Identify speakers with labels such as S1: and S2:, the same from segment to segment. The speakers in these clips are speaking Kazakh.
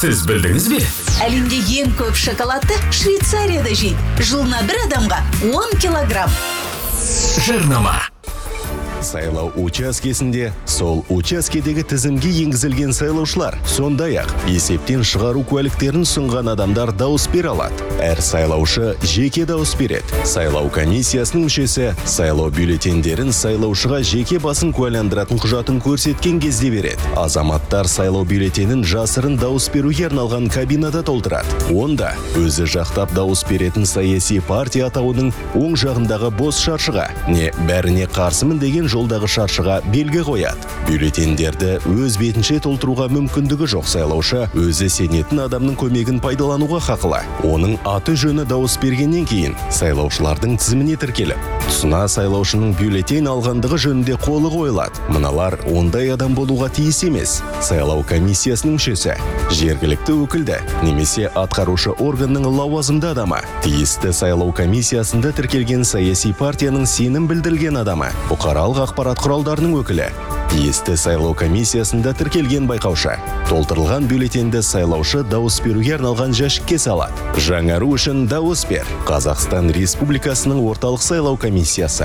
S1: Сіз білдіңіз бе?
S2: Әлемде ең көп шоколадты Швейцарияда жейді. Жылына бір адамға 10 килограмм.
S1: Жарнама.
S3: Сайлау учаскесінде сол учаскедегі тізімге енгізілген сайлаушылар, сондай-ақ есептен шығару куәліктерін ұсынған адамдар дауыс бере алады. Әр сайлаушы жеке дауыс береді. Сайлау комиссиясының мүшесі сайлау бюллетендерін сайлаушыға жеке басын куәландыратын құжатын көрсеткен кезде береді. Азаматтар сайлау бюллетенін жасырын дауыс беруге арналған кабинада толтырады. Онда өзі жақтап дауыс беретін саяси партия атауының оң жағындағы бос шаршыға не бәріне қарсымын деген жолдағы шаршыға белгі қояды. Бюллетендерді өз бетінше толтыруға мүмкіндігі жоқ сайлаушы өзі сенетін адамның көмегін пайдалануға хақылы. Оның аты жөні дауыс бергеннен кейін сайлаушылардың тізіміне тіркеліп, тұсына сайлаушының бюллетен алғандығы жөнінде қолы қойылады. Мыналар ондай адам болуға тиіс емес. Сайлау комиссиясының мүшесі, жергілікті өкілді немесе атқарушы органның лауазымды адамы, тиісті сайлау комиссиясында тіркелген саяси партияның сенім білдірілген адамы, бұқаралық ақпарат құралдарының өкілі, тиісті сайлау комиссиясында тіркелген байқаушы, толтырылған бюллетенді сайлаушы дауыс беруге арналған жәшікке салады. Жаңару үшін дауыс бер. Қазақстан Республикасының орталық сайлау комиссиясы.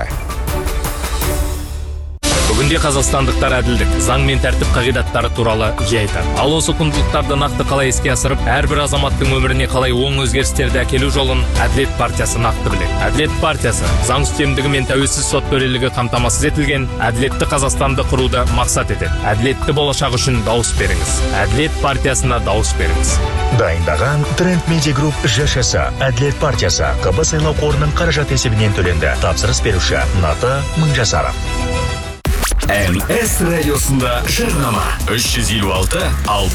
S4: Бүгінде қазақстандықтар әділдік, заң мен тәртіп қағидаттары туралы жай айтады. Ал осы құндылықтарды нақты қалай іске асырып, әрбір азаматтың өміріне қалай оң өзгерістерді әкелу жолын Әділет партиясы нақты біледі. Әділет партиясы заң үстемдігі мен тәуелсіз сот төрелігі қамтамасыз етілген әділетті Қазақстанды құруды мақсат етеді. Әділетті болашақ үшін дауыс беріңіз. Әділет партиясына дауыс беріңіз.
S5: Дайындаған Тренд Медиа Групп ЖШС Әділет партиясы КБ сайлау қорының қаражат есебінен төленді. Тапсырыс беруші Ната Мыңжасаров.
S1: МС радиосында жарнама 356